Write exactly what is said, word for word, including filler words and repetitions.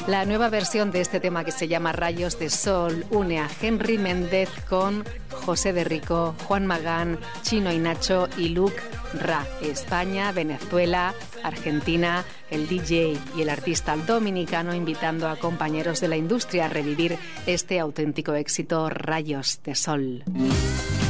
La nueva versión de este tema, que se llama Rayos de Sol, une a Henry Méndez con José de Rico, Juan Magán, Chino y Nacho y Luke Ra. España, Venezuela, Argentina, el D J y el artista dominicano invitando a compañeros de la industria a revivir este auténtico éxito, Rayos de Sol.